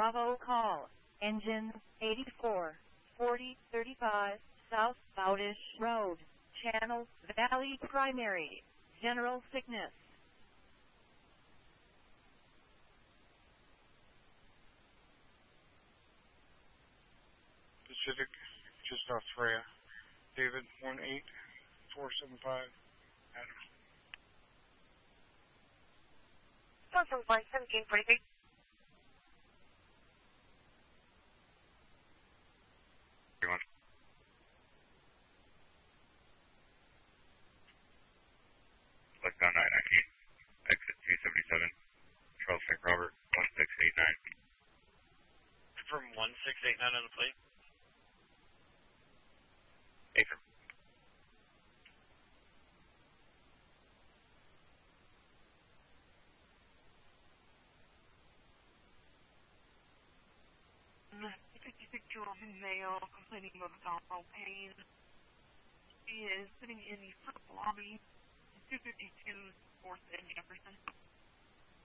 Bravo call. Engine 84, 40, 35, South Bowdish Road, Channel Valley Primary, General Sickness. Pacific, just off Freya. David, 18475, Adam. From flight 1743. Select 998, exit 277, Charles St. Robert, 1689. From 1689 on the plate. Affirm. Male complaining of abdominal pain. She is sitting in the front lobby, 252 4th and Jefferson.